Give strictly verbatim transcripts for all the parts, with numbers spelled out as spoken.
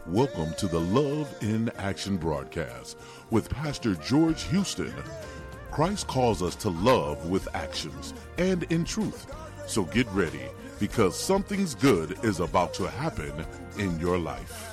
Welcome to the Love in Action broadcast with Pastor George Houston. Christ calls us to love with actions and in truth. So get ready, because something's good is about to happen in your life.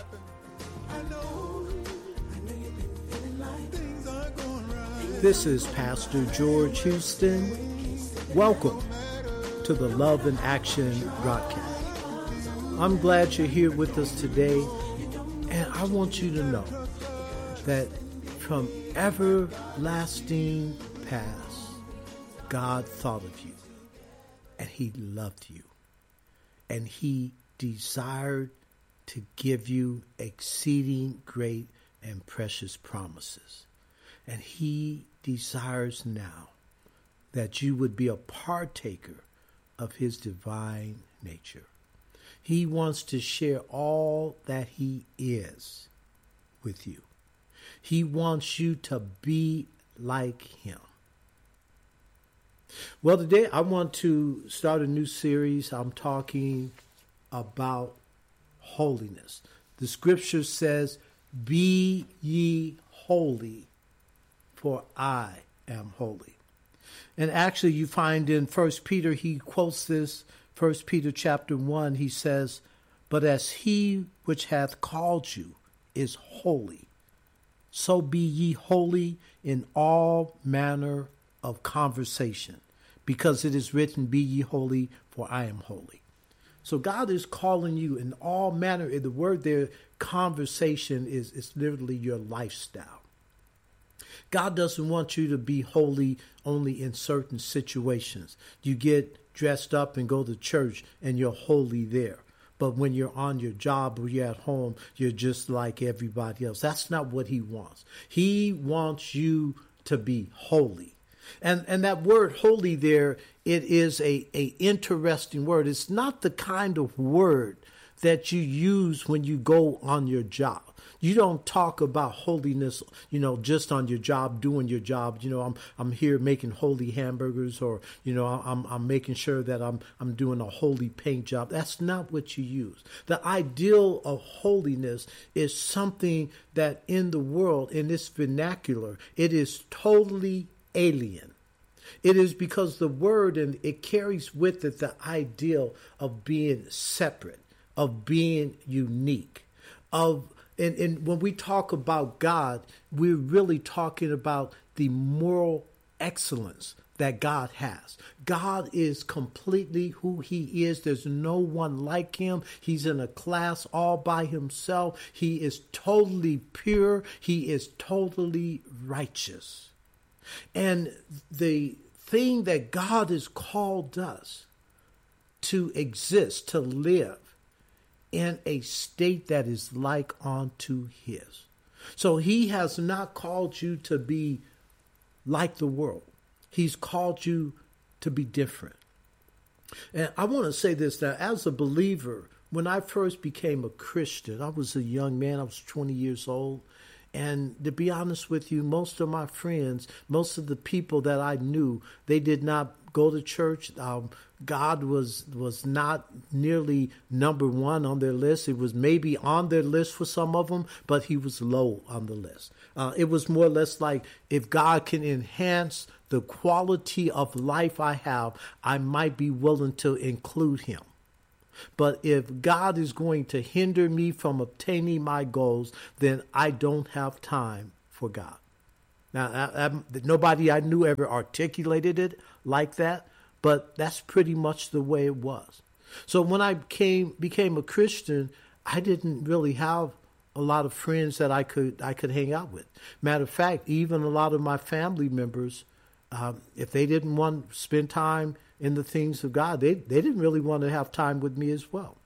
This is Pastor George Houston. Welcome to the Love in Action broadcast. I'm glad you're here with us today, and I want you to know that from everlasting past, God thought of you, and He loved you, and He desired to give you exceeding great and precious promises. And He desires now that you would be a partaker of His divine nature. He wants to share all that He is with you. He wants you to be like Him. Well, today I want to start a new series. I'm talking about holiness. The scripture says, "Be ye holy, for I am holy." And actually you find in First Peter, he quotes this, First Peter chapter one, he says, "But as he which hath called you is holy, so be ye holy in all manner of conversation, because it is written, Be ye holy, for I am holy." So God is calling you in all manner. The word there, conversation, is, is literally your lifestyle. God doesn't want you to be holy only in certain situations. You get dressed up and go to church and you're holy there. But when you're on your job or you're at home, you're just like everybody else. That's not what He wants. He wants you to be holy. And and that word holy there, it is a, a interesting word. It's not the kind of word that you use when you go on your job. You don't talk about holiness, you know, just on your job, doing your job. You know, I'm I'm here making holy hamburgers, or, you know, I'm I'm making sure that I'm I'm doing a holy paint job. That's not what you use. The ideal of holiness is something that in the world, in this vernacular, it is totally alien. It is because the word, and it carries with it the ideal of being separate, of being unique, of And, and when we talk about God, we're really talking about the moral excellence that God has. God is completely who He is. There's no one like Him. He's in a class all by Himself. He is totally pure. He is totally righteous. And the thing that God has called us to exist, to live, in a state that is like unto His. So He has not called you to be like the world. He's called you to be different. And I want to say this, that as a believer, when I first became a Christian, I was a young man, I was twenty years old. And to be honest with you, most of my friends, most of the people that I knew, they did not go to church. Um, God was was not nearly number one on their list. It was maybe on their list for some of them, but He was low on the list. Uh, it was more or less like, if God can enhance the quality of life I have, I might be willing to include Him. But if God is going to hinder me from obtaining my goals, then I don't have time for God. Now, I, I, nobody I knew ever articulated it like that, but that's pretty much the way it was. So when I came, became a Christian, I didn't really have a lot of friends that I could I could hang out with. Matter of fact, even a lot of my family members, um, if they didn't want to spend time in the things of God, they, they didn't really want to have time with me as well.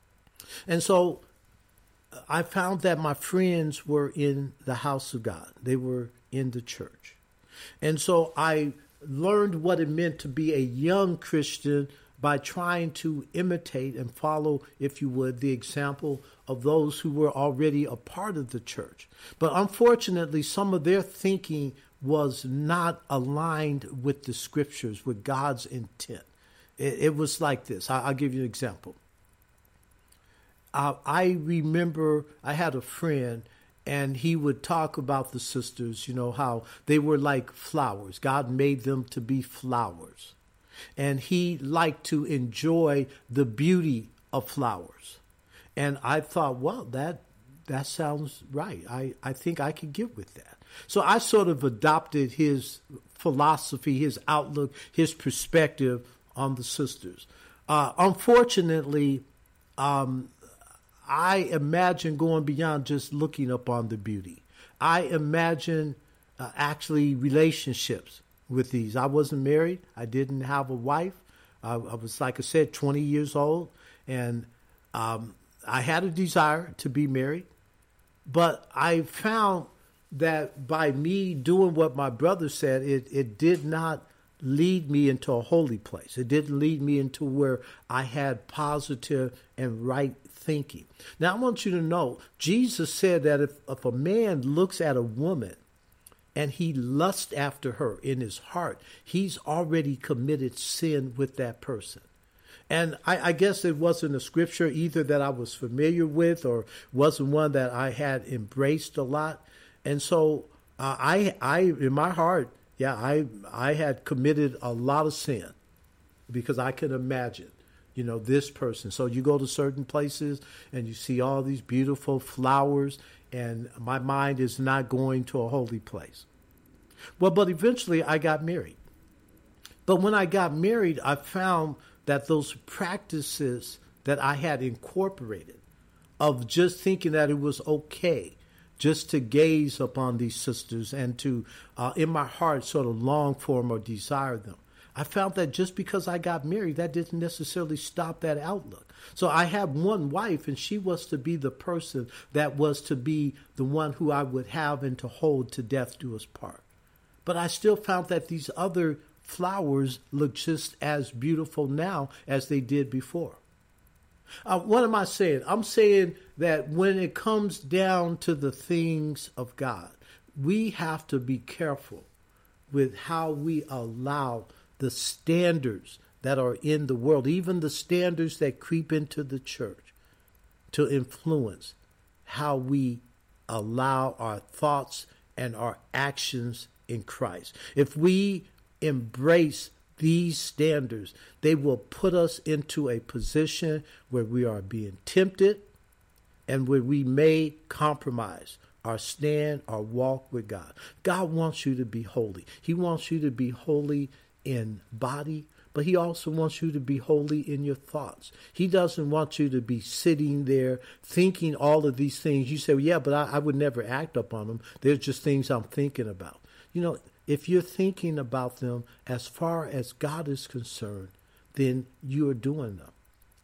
And so I found that my friends were in the house of God. They were in the church. And so I learned what it meant to be a young Christian by trying to imitate and follow, if you would, the example of those who were already a part of the church. But unfortunately, some of their thinking was not aligned with the scriptures, with God's intent. It, it was like this. I, I'll give you an example. Uh, I remember I had a friend, and he would talk about the sisters, you know, how they were like flowers. God made them to be flowers. And he liked to enjoy the beauty of flowers. And I thought, well, that that sounds right. I, I think I could get with that. So I sort of adopted his philosophy, his outlook, his perspective on the sisters. Uh, unfortunately, um, I imagine going beyond just looking upon the beauty. I imagine uh, actually relationships with these. I wasn't married. I didn't have a wife. I, I was, like I said, twenty years old. And um, I had a desire to be married. But I found that by me doing what my brother said, it, it did not lead me into a holy place. It didn't lead me into where I had positive and right thinking. Now, I want you to know, Jesus said that if, if a man looks at a woman and he lusts after her in his heart, he's already committed sin with that person. And I, I guess it wasn't a scripture either that I was familiar with or wasn't one that I had embraced a lot. And so uh, I, I, in my heart, yeah, I, I had committed a lot of sin because I can imagine, you know, this person. So you go to certain places and you see all these beautiful flowers, and my mind is not going to a holy place. Well, but eventually I got married. But when I got married, I found that those practices that I had incorporated of just thinking that it was okay just to gaze upon these sisters and to, uh, in my heart, sort of long for them or desire them. I found that just because I got married, that didn't necessarily stop that outlook. So I had one wife, and she was to be the person that was to be the one who I would have and to hold to death do us part. But I still found that these other flowers look just as beautiful now as they did before. Uh, what am I saying? I'm saying that when it comes down to the things of God, we have to be careful with how we allow the standards that are in the world, even the standards that creep into the church, to influence how we allow our thoughts and our actions in Christ. If we embrace these standards, they will put us into a position where we are being tempted and where we may compromise our stand, our walk with God. God wants you to be holy. He wants you to be holy in body, but he also wants you to be holy in your thoughts. He doesn't want you to be sitting there thinking all of these things. You say, well, yeah, but I, I would never act upon them. They're just things I'm thinking about. You know, if you're thinking about them as far as God is concerned, then you are doing them.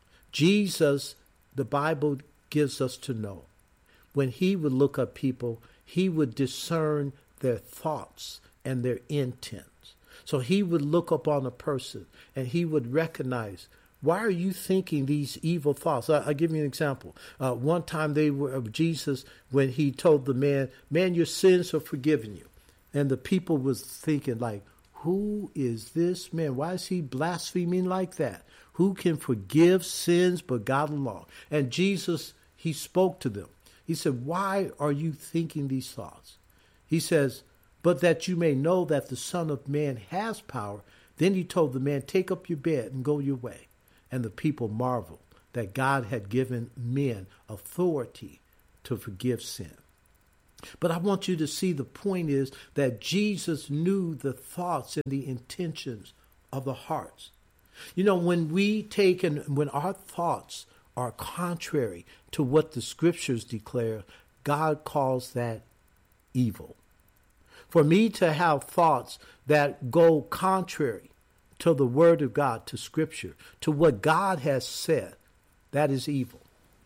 Jesus, the Bible gives us to know, when he would look at people, he would discern their thoughts and their intents. So he would look upon a person and he would recognize, why are you thinking these evil thoughts? I, I'll give you an example. Uh, one time they were of Jesus when he told the man, man, your sins are forgiven you. And the people was thinking like, who is this man? Why is he blaspheming like that? Who can forgive sins but God alone? And Jesus, he spoke to them. He said, why are you thinking these thoughts? He says, but that you may know that the Son of Man has power. Then he told the man, take up your bed and go your way. And the people marveled that God had given men authority to forgive sin. But I want you to see the point is that Jesus knew the thoughts and the intentions of the hearts. You know, when we take and when our thoughts are contrary to what the scriptures declare, God calls that evil. For me to have thoughts that go contrary to the word of God, to scripture, to what God has said, that is evil.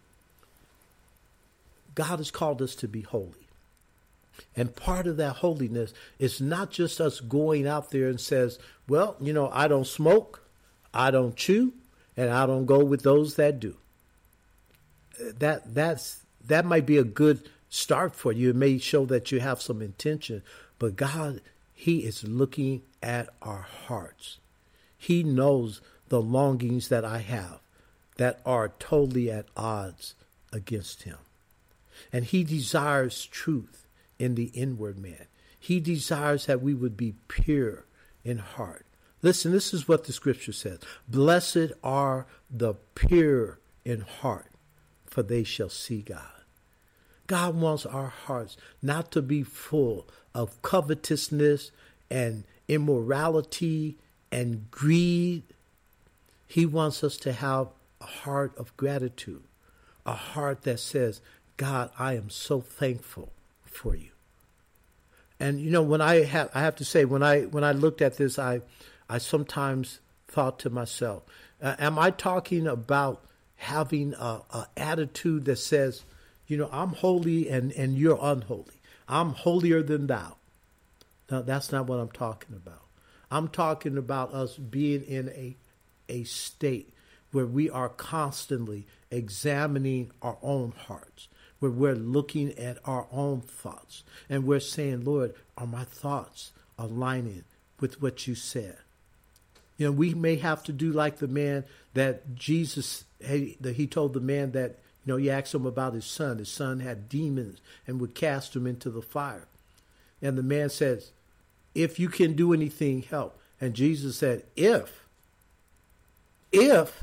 God has called us to be holy. And part of that holiness is not just us going out there and says, well, you know, I don't smoke, I don't chew, and I don't go with those that do. That that's that might be a good start for you. It may show that you have some intention, but God, he is looking at our hearts. He knows the longings that I have that are totally at odds against him. And he desires truth in the inward man. He desires that we would be pure in heart. Listen, this is what the scripture says. Blessed are the pure in heart, for they shall see God. God wants our hearts not to be full of covetousness and immorality and greed. He wants us to have a heart of gratitude, a heart that says, God, I am so thankful for you. And, you know, when I have, I have to say, when I, when I looked at this, I, I sometimes thought to myself, uh, am I talking about having a, a attitude that says, you know, I'm holy and, and you're unholy. I'm holier than thou. No, that's not what I'm talking about. I'm talking about us being in a, a state where we are constantly examining our own hearts, where we're looking at our own thoughts, and we're saying, Lord, are my thoughts aligning with what you said? You know, we may have to do like the man that Jesus, he told the man that, you know, he asked him about his son. His son had demons and would cast him into the fire. And the man says, if you can do anything, help. And Jesus said, if, if,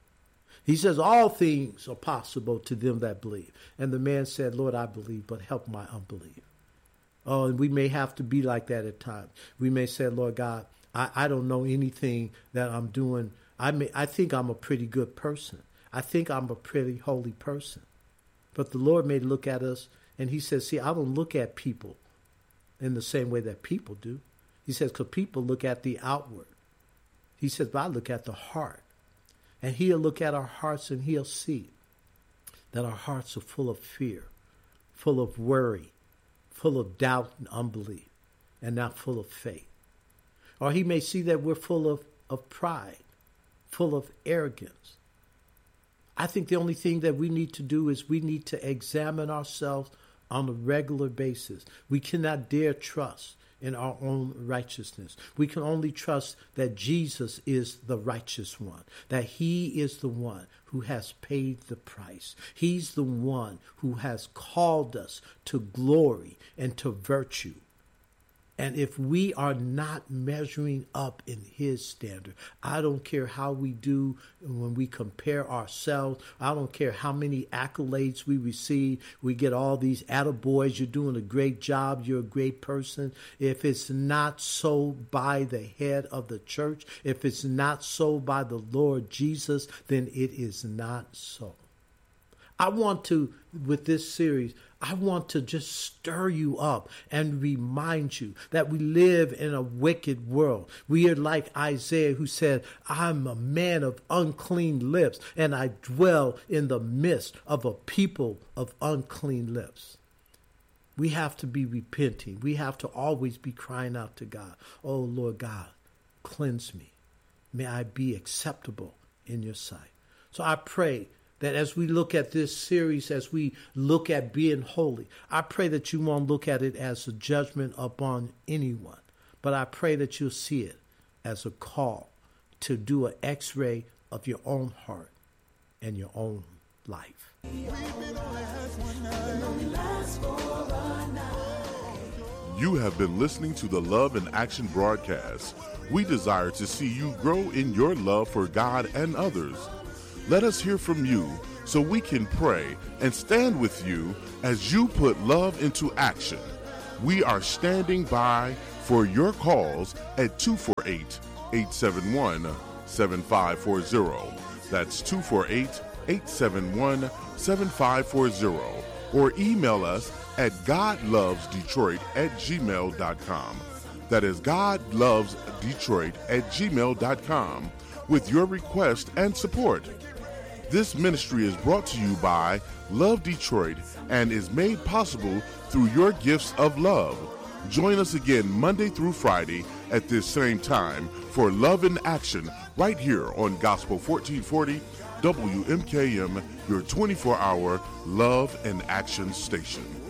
he says, all things are possible to them that believe. And the man said, Lord, I believe, but help my unbelief. Oh, and we may have to be like that at times. We may say, Lord God, I, I don't know anything that I'm doing. I may, I think I'm a pretty good person. I think I'm a pretty holy person. But the Lord may look at us and he says, see, I don't look at people in the same way that people do. He says, because people look at the outward. He says, but I look at the heart. And he'll look at our hearts and he'll see that our hearts are full of fear, full of worry, full of doubt and unbelief, and not full of faith. Or he may see that we're full of, of pride, full of arrogance. I think the only thing that we need to do is we need to examine ourselves on a regular basis. We cannot dare trust in our own righteousness. We can only trust that Jesus is the righteous one, that he is the one who has paid the price. He's the one who has called us to glory and to virtue. And if we are not measuring up in his standard, I don't care how we do when we compare ourselves. I don't care how many accolades we receive. We get all these attaboys. You're doing a great job. You're a great person. If it's not so by the head of the church, if it's not so by the Lord Jesus, then it is not so. I want to, with this series, I want to just stir you up and remind you that we live in a wicked world. We are like Isaiah who said, I'm a man of unclean lips and I dwell in the midst of a people of unclean lips. We have to be repenting. We have to always be crying out to God. Oh, Lord God, cleanse me. May I be acceptable in your sight. So I pray that as we look at this series, as we look at being holy, I pray that you won't look at it as a judgment upon anyone, but I pray that you'll see it as a call to do an x-ray of your own heart and your own life. You have been listening to the Love in Action broadcast. We desire to see you grow in your love for God and others. Let us hear from you so we can pray and stand with you as you put love into action. We are standing by for your calls at two four eight, eight seven one, seven five four zero. That's two four eight, eight seven one, seven five four zero. Or email us at godlovesdetroit at gmail dot com. That is godlovesdetroit at gmail dot com with your request and support. This ministry is brought to you by Love Detroit and is made possible through your gifts of love. Join us again Monday through Friday at this same time for Love in Action right here on Gospel fourteen forty W M K M, your twenty-four hour Love in Action station.